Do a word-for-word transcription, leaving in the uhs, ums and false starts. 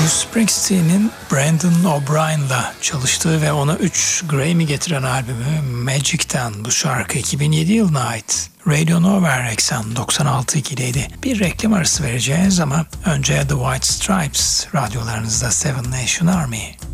Bruce Springsteen'in Brandon O'Brien'la çalıştığı ve ona üç Grammy getiren albümü Magic'ten bu şarkı iki bin yedi yılına ait. Radio Nova Reksan doksan altı nokta iki'deydi. Bir reklam arası vereceğiz ama önce The White Stripes radyolarınızda Seven Nation Army.